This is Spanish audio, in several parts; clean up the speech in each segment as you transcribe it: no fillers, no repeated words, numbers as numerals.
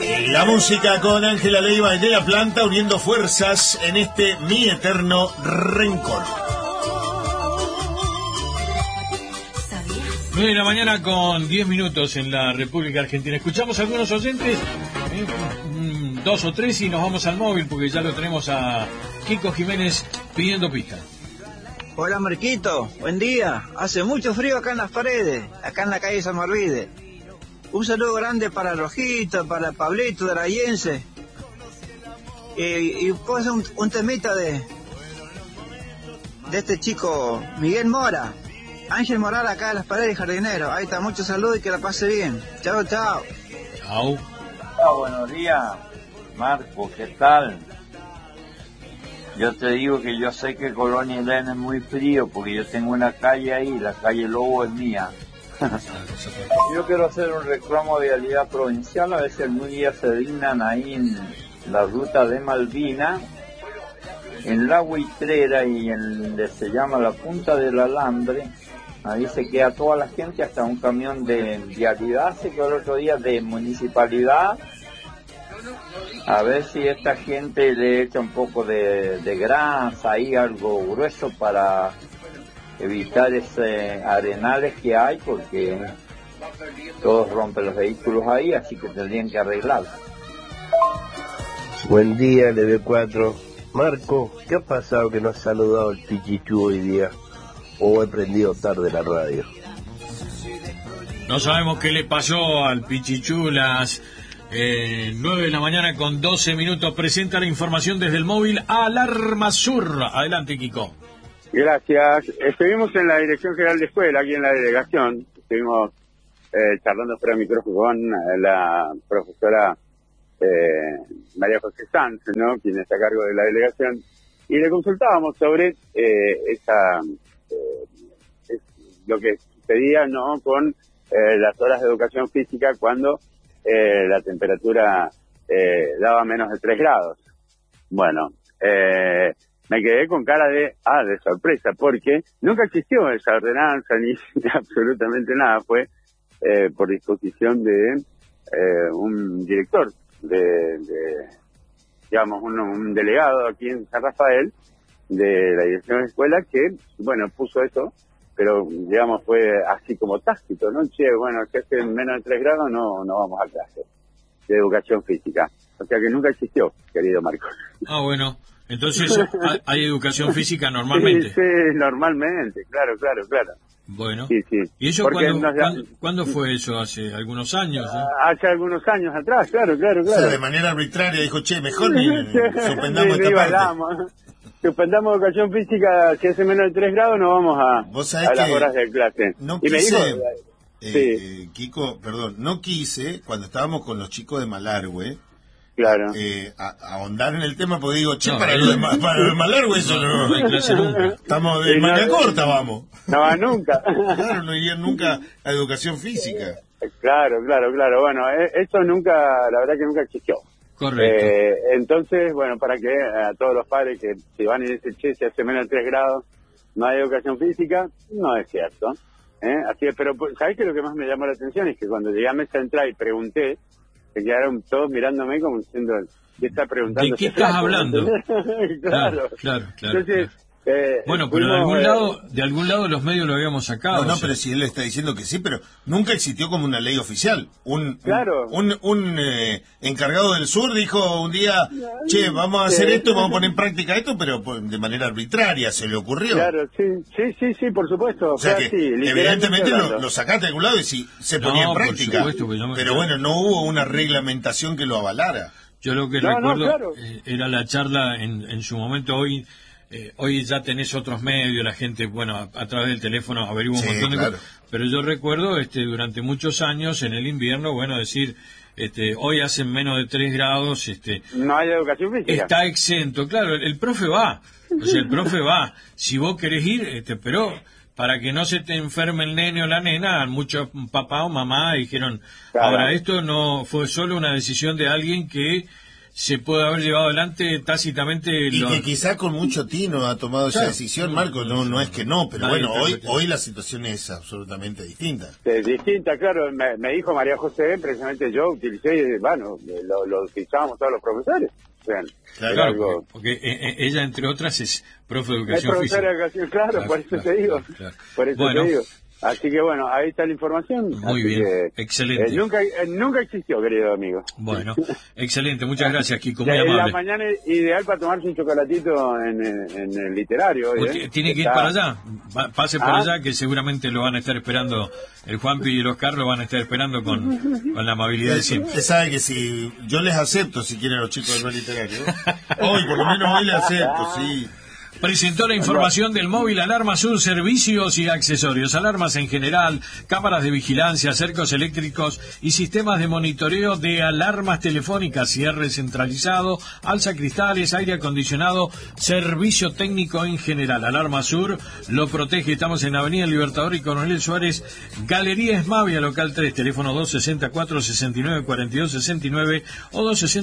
La música con Ángela Leiva de la Planta uniendo fuerzas en este Mi Eterno Rencor. 9 de la mañana con 10 minutos en la República Argentina. Escuchamos a algunos oyentes, 2 o 3, y nos vamos al móvil porque ya lo tenemos a Kiko Jiménez pidiendo pista. Hola Marquito, buen día. Hace mucho frío acá en las paredes, acá en la calle San Marvide. Un saludo grande para Rojito, para Pablito de Arayense. Y pues un temita de este chico, Miguel Mora. Ángel Moral acá en las paredes, jardinero. Ahí está, mucho saludo y que la pase bien. Chao, chao. Chao. Buenos días, Marco, ¿qué tal? Yo te digo que yo sé que Colonia Elena es muy frío porque yo tengo una calle ahí, la calle Lobo es mía. Yo quiero hacer un reclamo de vialidad provincial, a ver si algún día se dignan ahí en la ruta de Malvina, en la Huitrera y en donde se llama la Punta del Alambre. Ahí se queda toda la gente, hasta un camión de vialidad se quedó el otro día de municipalidad. A ver si esta gente le echa un poco de grasa ahí, algo grueso para evitar ese arenales que hay, porque todos rompen los vehículos ahí, así que tendrían que arreglarlo. Buen día, LB4. Marco, ¿qué ha pasado que no has saludado al Pichichu hoy día? ¿O he prendido tarde la radio? No sabemos qué le pasó al Pichichu. Las 9 de la mañana con 12 minutos. Presenta la información desde el móvil Alarma Sur. Adelante, Kiko. Gracias. Estuvimos en la Dirección General de Escuela, aquí en la delegación. Estuvimos charlando fuera de micrófono con la profesora María José Sanz, ¿no?, quien está a cargo de la delegación, y le consultábamos sobre lo que sucedía, ¿no?, con las horas de educación física cuando la temperatura daba menos de 3 grados. Bueno, me quedé con cara de sorpresa, porque nunca existió esa ordenanza ni absolutamente nada. Fue por disposición de un director, digamos, un delegado aquí en San Rafael, de la dirección de escuela, que, bueno, puso eso, pero, digamos, fue así como tácito, ¿no? Che, bueno, que hace menos de 3 grados no vamos a clase de educación física. O sea que nunca existió, querido Marco. Bueno, entonces hay educación física normalmente. Sí, normalmente, claro. Bueno, sí. ¿Y eso cuándo fue eso? ¿Hace algunos años? Hace algunos años atrás, claro. O sea, de manera arbitraria dijo, che, mejor ni suspendamos esta parte. Suspendamos educación física, si hace menos de 3 grados no vamos a las horas de clase. No y quise, me dijo, Kiko, perdón, no quise, cuando estábamos con los chicos de Malargüe, claro, ahondar en el tema, porque digo, che, para lo de Malargüe eso no hay clase nunca. Estamos de manga corta, vamos. No, nunca. Claro, no irían nunca a educación física. Claro. Bueno, eso nunca, la verdad que nunca existió. Correcto. Entonces, bueno, para que a todos los padres que se van y dicen, che, si hace menos de 3 grados no hay educación física, no es cierto. Así es, pero ¿sabés qué? Lo que más me llamó la atención es que cuando llegué a Mesa Central y pregunté, se quedaron todos mirándome como diciendo, ¿qué está preguntando? ¿De qué estás hablando? Claro. Entonces, bueno, pero de algún lado los medios lo habíamos sacado. No, pero si él está diciendo que sí, pero nunca existió como una ley oficial. Un encargado del sur dijo un día, che, vamos a hacer esto, vamos a poner en práctica esto, pero de manera arbitraria se le ocurrió. Claro, sí, por supuesto. O sea que evidentemente lo sacaste de algún lado y sí se ponía en práctica. Pero bueno, no hubo una reglamentación que lo avalara. Yo lo que recuerdo era la charla en su momento. Hoy ya tenés otros medios, la gente, bueno, a través del teléfono averigua un montón de cosas, pero yo recuerdo durante muchos años en el invierno, bueno, decir, hoy hacen menos de 3 grados, no hay educación física. Está exento, claro, el profe va, si vos querés ir, pero para que no se te enferme el nene o la nena, muchos papá o mamá dijeron, ahora esto no fue solo una decisión de alguien que se puede haber llevado adelante tácitamente. Y que quizá con mucho tino ha tomado esa decisión, Marco, no es que no, pero bueno, hoy la situación es absolutamente distinta. Distinta, claro, me dijo María José, precisamente yo utilicé, bueno, lo utilizábamos todos los profesores. Claro, porque ella, entre otras, es profe de educación física. Claro, por eso te digo. Por eso te digo. Así que bueno, ahí está la información. Muy bien, excelente. Nunca existió, querido amigo. Bueno, excelente, muchas gracias, Kiko, muy amable. La mañana es ideal para tomarse un chocolatito en el literario. Tiene que ir para allá, pase por allá, que seguramente lo van a estar esperando, el Juanpi y el Oscar lo van a estar esperando con la amabilidad de siempre. Usted sabe que si yo les acepto, si quieren los chicos del literario, hoy, por lo menos hoy les acepto, sí. Presentó la información del móvil Alarma Sur, servicios y accesorios, alarmas en general, cámaras de vigilancia, cercos eléctricos y sistemas de monitoreo de alarmas telefónicas, cierre centralizado, alza cristales, aire acondicionado, servicio técnico en general. Alarma Sur lo protege. Estamos en Avenida Libertador y Coronel Suárez, Galería Esmavia, local 3, teléfono 264-69-42-69 o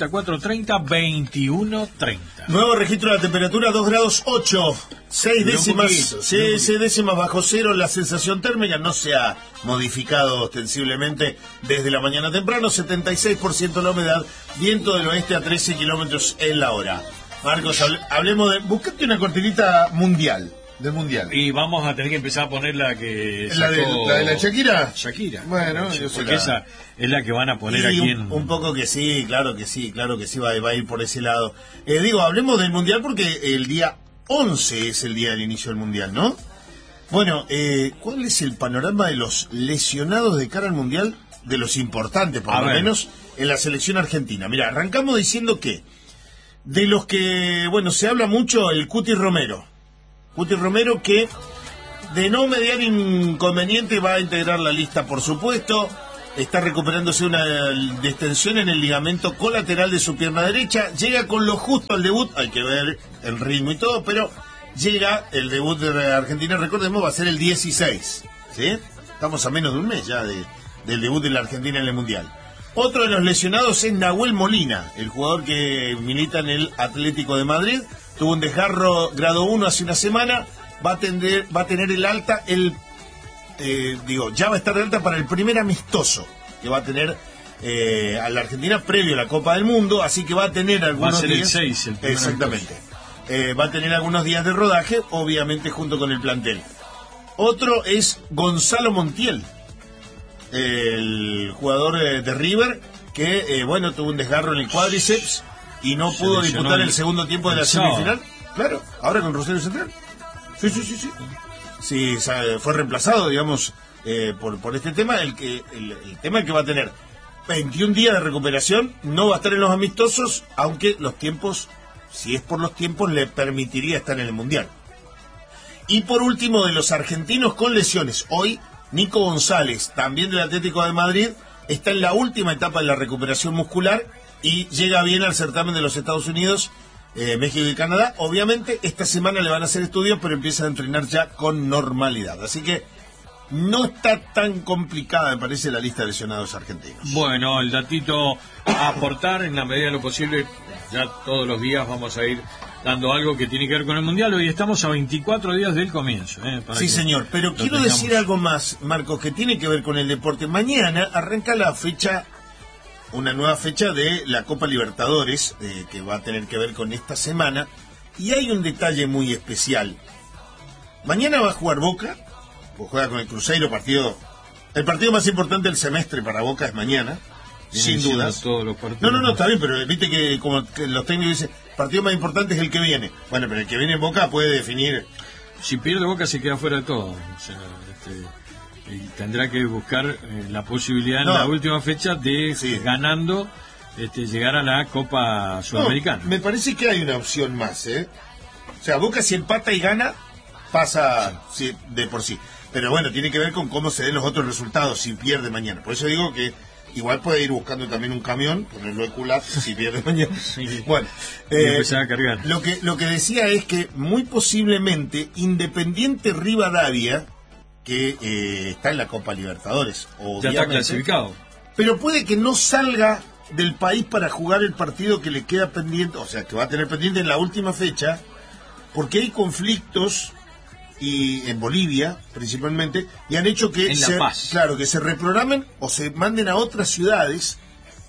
264-30-21-30. Nuevo registro de la temperatura, 2 grados 8, 6 décimas, 6 décimas bajo cero. La sensación térmica no se ha modificado ostensiblemente desde la mañana temprano. 76% la humedad, viento del oeste a 13 kilómetros en la hora. Marcos, hablemos de... Buscate una cortinita mundial. Del mundial. Y vamos a tener que empezar a poner la que sacó... ¿La de la Shakira? Shakira. Bueno, porque esa es la que van a poner aquí en... Un poco que sí, claro que sí, va a ir por ese lado. Hablemos del mundial porque el día 11 es el día del inicio del mundial, ¿no? Bueno, ¿cuál es el panorama de los lesionados de cara al mundial? De los importantes, por lo menos, en la selección argentina. Mira, arrancamos diciendo que de los que, se habla mucho, el Cuti Romero. Cuti Romero, que de no mediar inconveniente va a integrar la lista, por supuesto. Está recuperándose una distensión en el ligamento colateral de su pierna derecha. Llega con lo justo al debut, hay que ver el ritmo y todo, pero llega el debut de Argentina, recordemos, va a ser el 16, ¿sí? Estamos a menos de un mes ya del debut de la Argentina en el Mundial. Otro de los lesionados es Nahuel Molina, el jugador que milita en el Atlético de Madrid. Tuvo un desgarro grado 1 hace una semana, va a tener el alta, ya va a estar de alta para el primer amistoso que va a tener a la Argentina previo a la Copa del Mundo, así que va a tener algunos días. El 6, el exactamente. Va a tener algunos días de rodaje, obviamente junto con el plantel. Otro es Gonzalo Montiel, el jugador de River, que tuvo un desgarro en el cuádriceps y no pudo disputar el segundo tiempo de la semifinal. Claro, ahora con Rosario Central. Sí, fue reemplazado, digamos, por este tema. El tema es que va a tener 21 días de recuperación, no va a estar en los amistosos, aunque los tiempos, si es por los tiempos, le permitiría estar en el Mundial. Y por último, de los argentinos con lesiones, hoy Nico González, también del Atlético de Madrid, está en la última etapa de la recuperación muscular y llega bien al certamen de los Estados Unidos, México y Canadá. Obviamente esta semana le van a hacer estudios, pero empieza a entrenar ya con normalidad, así que no está tan complicada, me parece, la lista de lesionados argentinos. Bueno, el datito a aportar en la medida de lo posible. Ya todos los días vamos a ir dando algo que tiene que ver con el Mundial. Hoy estamos a 24 días del comienzo. Sí, señor, pero quiero decir algo más, Marcos, que tiene que ver con el deporte. Mañana arranca una nueva fecha de la Copa Libertadores, que va a tener que ver con esta semana, y hay un detalle muy especial. Mañana va a jugar Boca, pues juega con el Cruzeiro, el partido más importante del semestre para Boca es mañana, sin dudas. No, está bien, pero viste que como que los técnicos dicen, el partido más importante es el que viene. Bueno, pero el que viene en Boca puede definir. Si pierde Boca se queda fuera de todo. O sea, y tendrá que buscar la posibilidad en la última fecha de, ganando, llegar a la Copa Sudamericana. Me parece que hay una opción más, O sea, Boca si empata y gana, pasa de por sí. Pero bueno, tiene que ver con cómo se den los otros resultados si pierde mañana. Por eso digo que igual puede ir buscando también un camión, ponerlo de culat si pierde mañana. Bueno, empezar a cargar. Lo que decía es que muy posiblemente Independiente Rivadavia, que está en la Copa Libertadores, ya está clasificado, pero puede que no salga del país para jugar el partido que le queda pendiente, o sea, que va a tener pendiente en la última fecha, porque hay conflictos y en Bolivia principalmente, y han hecho que que se reprogramen o se manden a otras ciudades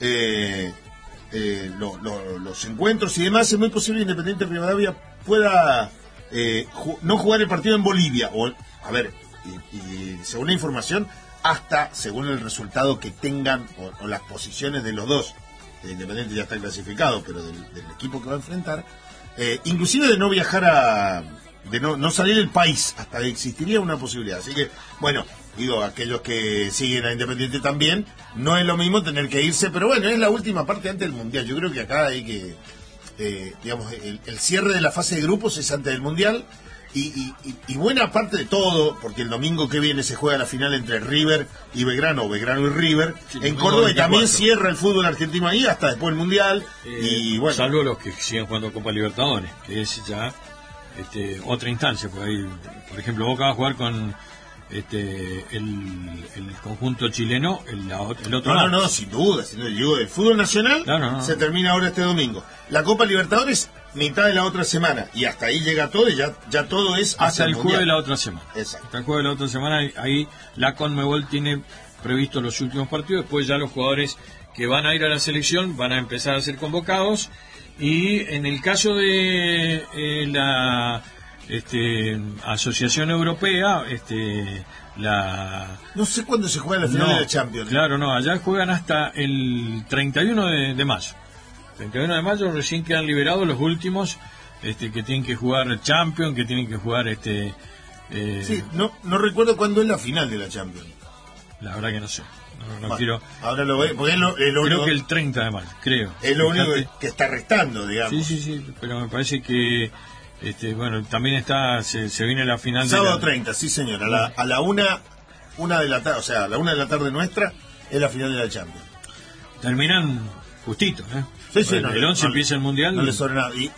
los encuentros y demás. Es muy posible que Independiente Rivadavia pueda no jugar el partido en Bolivia, o a ver, y según la información, hasta según el resultado que tengan o las posiciones de los dos. El Independiente ya está clasificado, pero del equipo que va a enfrentar, inclusive de no viajar de no salir del país, hasta existiría una posibilidad. Así que, bueno, digo, aquellos que siguen a Independiente también, no es lo mismo tener que irse, pero bueno, es la última parte antes del Mundial. Yo creo que acá hay que, digamos, el cierre de la fase de grupos es antes del Mundial, y buena parte de todo, porque el domingo que viene se juega la final entre River y Belgrano, o Belgrano y River, en Córdoba, y también cierra el fútbol argentino ahí hasta después del Mundial, y bueno. Salvo los que siguen jugando Copa Libertadores, que es ya otra instancia, porque ahí, por ejemplo, Boca va a jugar con el conjunto chileno, el otro lado. No, sin duda, digo, el fútbol nacional se termina ahora este domingo. La Copa Libertadores, mitad de la otra semana, y hasta ahí llega todo, y ya todo es hasta el jueves de la otra semana. Exacto. Hasta el jueves de la otra semana, ahí la Conmebol tiene previsto los últimos partidos, después ya los jugadores que van a ir a la selección van a empezar a ser convocados, y en el caso de la Asociación Europea, no sé cuándo se juega la final de la Champions. Claro, allá juegan hasta el 31 de mayo. 31 de mayo recién quedan liberados los últimos que tienen que jugar Champions, que tienen que jugar sí, no recuerdo cuándo es la final de la Champions. La verdad que no sé. No bueno, quiero. Ahora lo voy, porque es lo creo único, que el 30 de mayo, creo. Es lo único que está restando, digamos. Sí, pero me parece que bueno, también se viene la final sábado 30, sí señor, a la una de la tarde, o sea, a la 1 de la tarde nuestra es la final de la Champions. Terminan justito, Sí, el 11 empieza el Mundial. No le sobra nada.